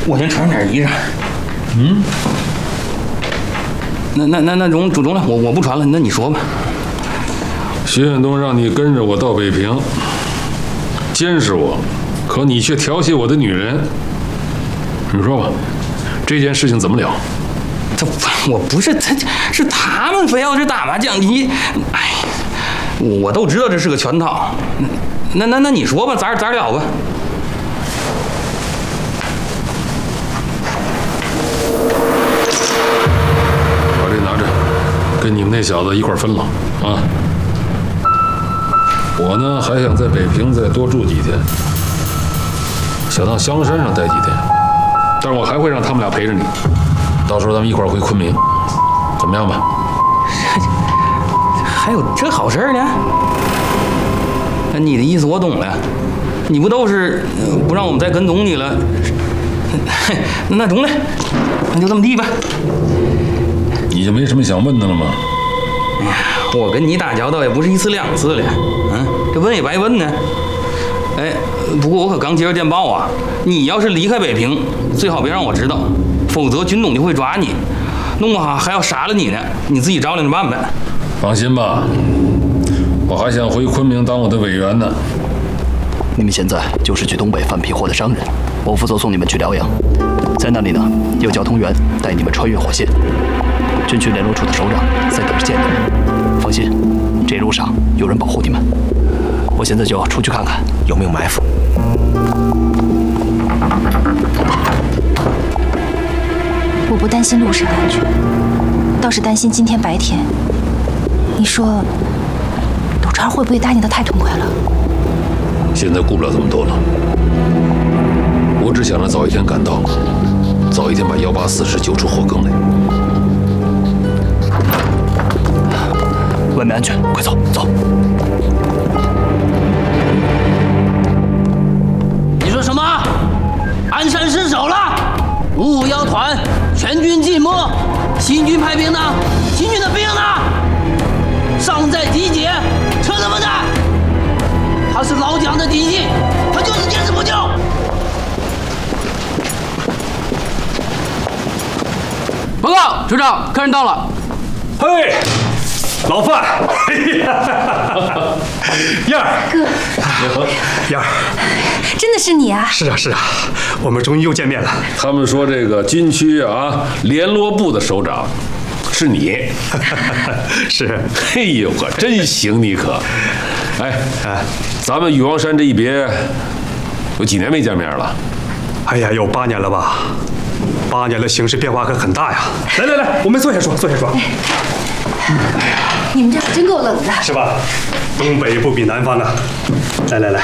我先穿点衣裳。那中了，我不穿了，那你说吧。 徐远东让你跟着我到北平，监视我，可你却调戏我的女人。你说吧，这件事情怎么了？ 我不是是他们非要去打麻将，哎，我都知道这是个圈套。那你说吧，咋了吧？ 把这拿着，跟你们那小子一块分了啊！我呢还想在北平再多住几天，想到香山上待几天，但是我还会让他们俩陪着你，到时候咱们一块回昆明，怎么样吧？ 还有这好事呢？那你的意思我懂了，你不都是不让我们再跟踪你了？那中了，那就这么地吧。 你就没什么想问的了吗？ 哎呀，我跟你打交道也不是一次两次了，这问也白问呢。哎，不过我可刚接到电报啊，你要是离开北平，最好别让我知道，否则军董就会抓你，弄不好还要杀了你呢，你自己照亮着办呗。 放心吧，我还想回昆明当我的委员呢。 你们现在就是去东北贩皮货的商人，我负责送你们去辽阳，在那里呢有交通员带你们穿越火线。军区联络处的首长在等着见你们。放心，这一路上有人保护你们。我现在就出去看看有没有埋伏。 我不担心路上安全，倒是担心今天白天。你说，董川会不会答应得太痛快了？ 现在顾不了这么多了，我只想着早一天赶到，早一天把184师揪出火坑来。 外面安全，快走走。 你说什么？鞍山失守了？551团全军尽没，新军派兵呢？新军的兵呢？尚在集结，扯什么呢？他是老蒋的嫡系，他就是坚持不救。报告，首长，客人到了。 嘿，老范，燕儿哥，燕儿， 真的是你啊？ 是啊是啊，我们终于又见面了。 他们说这个军区啊联络部的首长是你， 是。 嘿呦可真行你可，哎，咱们禹王山这一别有几年没见面了？ 哎呀，有8年了吧？8年了，形势变化可很大呀。来来来，我们坐下说，坐下说。 哎呀，你们这可真够冷的， 是吧？东北不比南方啊。来来来，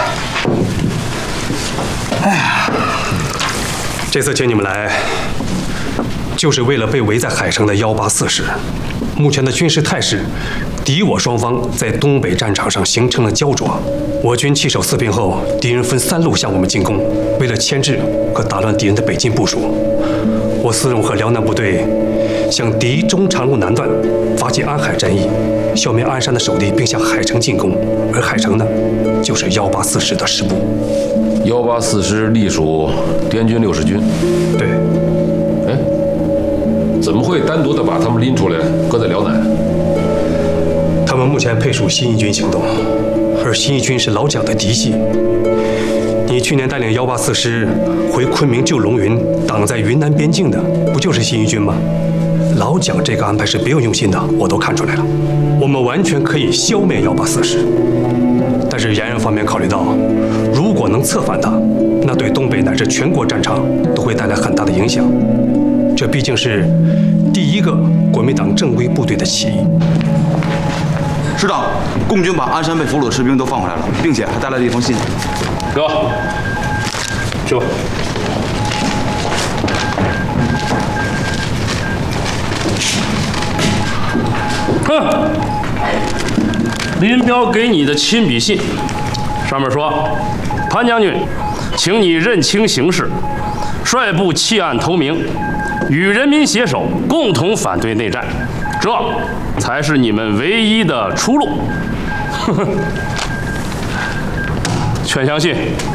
哎呀，这次请你们来，就是为了被围在海城的184师。目前的军事态势，敌我双方在东北战场上形成了焦灼。我军弃守四平后，敌人分3路向我们进攻。为了牵制和打乱敌人的北进部署，我4纵和辽南部队向敌中长路南段发起安海战役，消灭鞍山的守地，并向海城进攻。而海城呢，就是184师的师部。 184师隶属滇军60军。 对。 哎，怎么会单独的把他们拎出来搁在辽南？ 他们目前配属新一军行动，而新一军是老蒋的嫡系。你去年带领184师回昆明救龙云，挡在云南边境的，不就是新一军吗？老蒋这个安排是别有用心的，我都看出来了。我们完全可以消灭184师，但是延安方面考虑到，如果能策反他，那对东北乃至全国战场都会带来很大的影响。这毕竟是第一个国民党正规部队的起义。 师长，共军把鞍山被俘虏的士兵都放回来了，并且还带来了一封信。 哥， 说。 林彪给你的亲笔信，上面说：“潘将军，请你认清形势，率部弃暗投明，与人民携手，共同反对内战，这才是你们唯一的出路。”劝降信